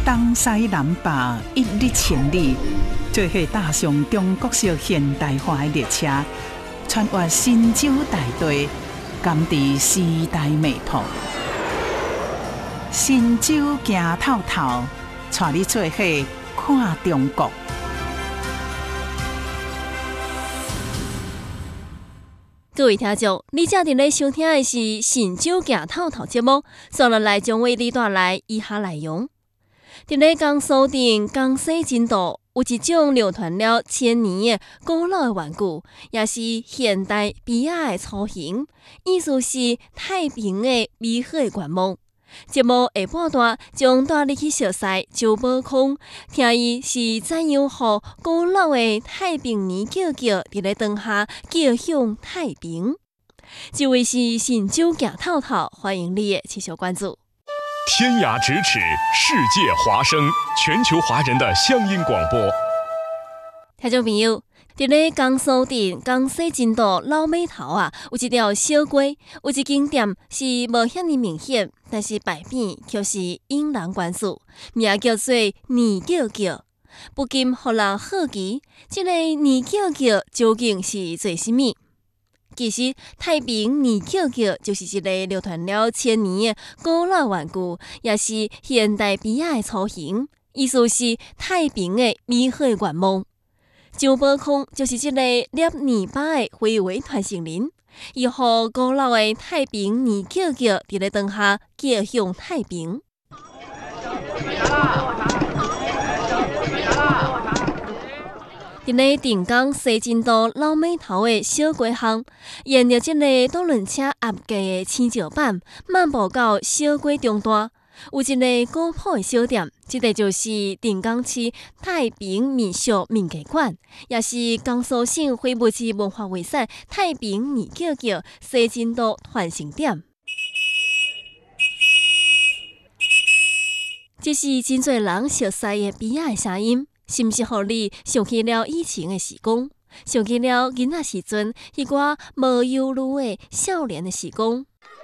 东西南北一日千里，做伙踏上中国式现代化的列车，穿越神州大地，感知时代脉搏。神州行透透，带你做伙看中国。 各位听众，你正在咧收听的是《神州行透透》节目，接落来将为你带来以下内容。伫咧江苏镇江西真道，有一种流传了千年的古老的玩具，也是现代美雅的雏形，意思是太平的美好的愿望。节目下半段将带你去熟悉九宝空，听伊是怎样互古老的太平年叫伫咧灯下叫向太平。这位是神州行透透，欢迎你的持续关注。 天涯咫尺，世界华声，全球华人的乡音广播。 听众朋友，伫咧江苏镇江西真道老码头啊，有一条小街，有一间店是无遐尼明显，但是牌匾却是引人关注，名叫做年叫叫，不禁互人好奇，这个年叫叫究竟是做甚物？其实，太平年叫叫就是一个流传了千年的古老玩具，也是现代美雅的雏形，意思是太平的美好的愿望。九宝空就是这个捏泥巴的回味传承人，伊互古老的太平年叫叫伫咧灯下叫向太平。伫咧镇江西真道老码头的小街巷，沿着这个渡轮车压架的青石板，漫步到小街中段，有一个古朴的小店，这个就是镇江市太平民俗民艺馆，也是江苏省非物质文化遗产太平年叫叫西真道传承点。这是真侪人熟悉的美雅的声音。是毋是互你想起了以前的时光，想起了囡仔时阵迄寡无忧虑的少年的时光？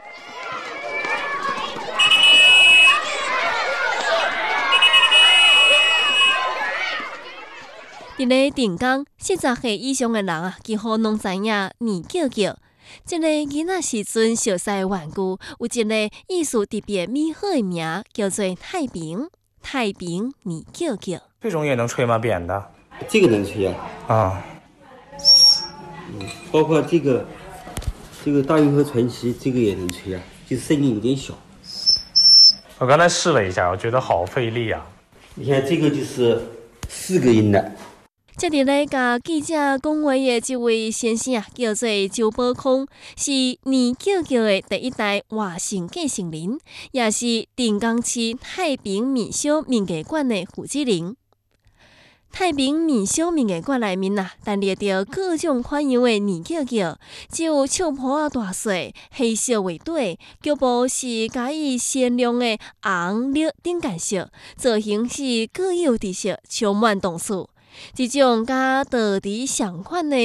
伫咧镇江，40岁以上的人啊，几乎拢知影年叫叫。这个囡仔时阵熟悉的玩具，有一个意思特别美好的名，叫做太平。太平年叫叫。 这种也能吹吗？扁的？ 这个能吹啊。 啊。 包括这个大运河传奇，这个也能吹啊，就声音有点小。 我刚才试了一下，我觉得好费力啊。 你看这个就是4个音的。 接伫咧甲记者讲话的这位先生啊，叫做周宝空，是年叫叫的第一代外省继承人，也是镇江市太平民俗民艺馆的负责人。太平民俗民艺馆内面啊，陈列着各种款样的年叫叫，只有唱谱啊大细，黑色为底，脚步是加以鲜亮的红绿顶间色，造型是各有特色，充满动词。这种甲道地相款的